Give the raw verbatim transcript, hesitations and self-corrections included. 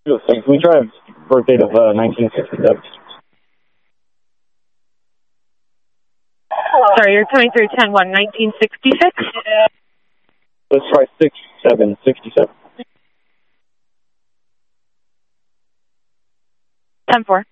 Can we try birth date of uh, nineteen sixty-seven? Sorry, you're coming through ten one, nineteen sixty-six? Let's try six seven sixty-seven. ten four.